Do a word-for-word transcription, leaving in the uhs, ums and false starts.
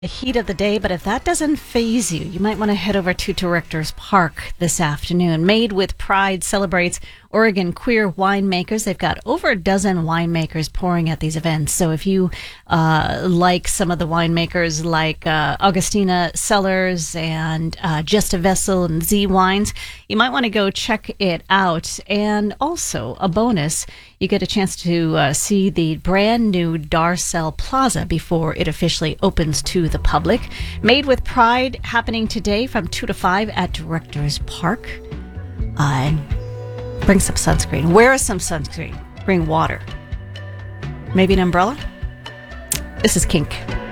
The heat of the day, but if that doesn't faze you, you might want to head over to Directors Park this afternoon. Made with Pride celebrates Oregon queer winemakers. They've got over a dozen winemakers pouring at these events. So if you uh, like some of the winemakers like uh, Augustina Cellars and uh, Just a Vessel and Z Wines, you might want to go check it out. And also a bonus, you get a chance to uh, see the brand new Darcel Plaza before it officially opens to the public. Made with Pride happening today from two to five at Directors Park. Uh, bring some sunscreen. Wear some sunscreen. Bring water. Maybe an umbrella. This is Kink.